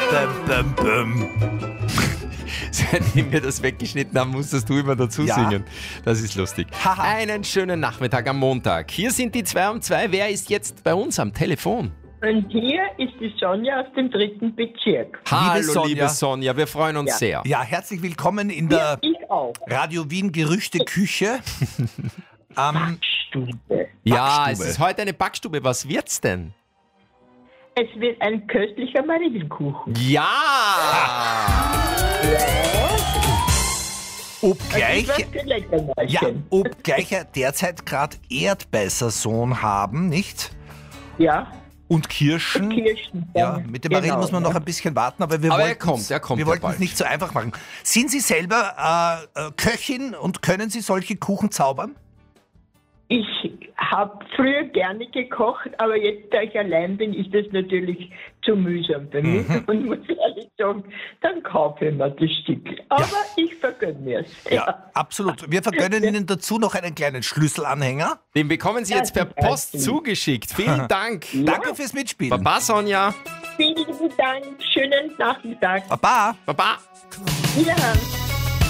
Bum, bum, bum. Seitdem wir das weggeschnitten haben, musstest du immer dazu singen. Das ist lustig. Haha. Einen schönen Nachmittag am Montag. Hier sind die 2 um 2. Wer ist jetzt bei uns am Telefon? Und hier ist die Sonja aus dem 3. Bezirk. Hallo, Sonja. liebe Sonja, wir freuen uns Ja. sehr. Ja, herzlich willkommen in der Ich auch. Radio Wien Gerüchteküche. Stube. Ja, Backstube. es ist heute eine Backstube. Was wird's denn? Es wird ein köstlicher Vanillekuchen. Ja! Obgleich, Was für Leckermäulchen. ja, obgleich er derzeit gerade Erdbeersaison haben, nicht? Ja, Und Kirschen. Kirschen. Ja, mit dem Marillen muss man noch ein bisschen warten, aber wir Aber er wollten kommt, wir ja wollten bald. es nicht so einfach machen. Sind Sie selber Köchin und können Sie solche Kuchen zaubern? Ich habe früher gerne gekocht, aber jetzt, da ich allein bin, ist das natürlich zu mühsam für mich. Und muss ehrlich sagen, dann kaufe ich mir das Stück. Aber ich vergönne mir es. Ja, absolut. Wir vergönnen Ihnen dazu noch einen kleinen Schlüsselanhänger. Den bekommen Sie jetzt per Post zugeschickt. Vielen Dank. Danke fürs Mitspielen. Baba, Sonja. Vielen Dank. Schönen Nachmittag. Baba. Baba. Wiederhören.